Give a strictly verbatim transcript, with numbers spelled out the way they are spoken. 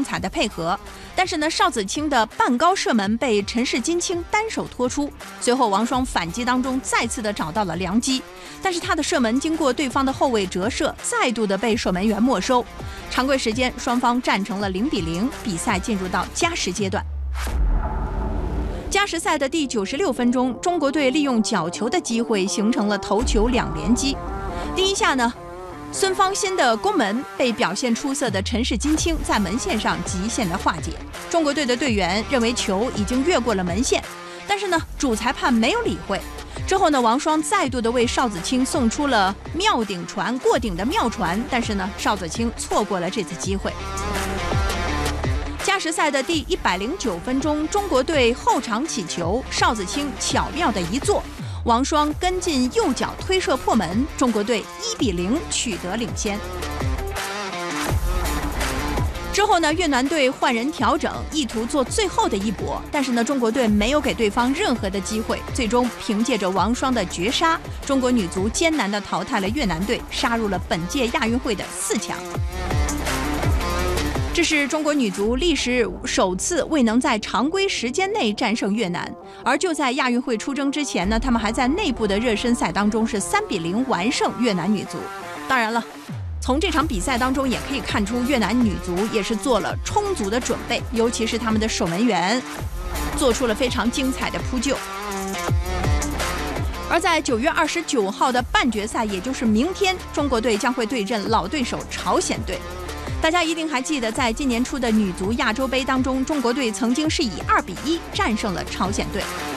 彩的配合。但是呢，邵子清的半高射门被陈氏金青单手托出，随后王霜反击当中再次的找到了良机，但是他的射门经过对方的后卫折射，再度的被守门员没收。常规时间双方战成了零比零，比赛进入到加时阶段。加时赛的第九十六分钟，中国队利用角球的机会形成了头球两连击。第一下呢，孙芳欣的攻门被表现出色的陈氏金青在门线上极限的化解，中国队的队员认为球已经越过了门线，但是呢，主裁判没有理会。之后呢，王霜再度的为邵子清送出了妙顶传过顶的妙传，但是呢，邵子清错过了这次机会。加时赛的第一百零九分钟，中国队后场起球，邵子清巧妙的一做，王霜跟进右脚推射破门，中国队一比零取得领先。之后呢，越南队换人调整，意图做最后的一搏，但是呢，中国队没有给对方任何的机会，最终凭借着王霜的绝杀，中国女足艰难地淘汰了越南队，杀入了本届亚运会的四强。这是中国女足历史首次未能在常规时间内战胜越南，而就在亚运会出征之前呢，他们还在内部的热身赛当中是三比零完胜越南女足。当然了，从这场比赛当中也可以看出，越南女足也是做了充足的准备，尤其是他们的守门员做出了非常精彩的扑救。而在九月二十九号的半决赛，也就是明天，中国队将会对阵老对手朝鲜队。大家一定还记得，在今年初的女足亚洲杯当中，中国队曾经是以二比一战胜了朝鲜队。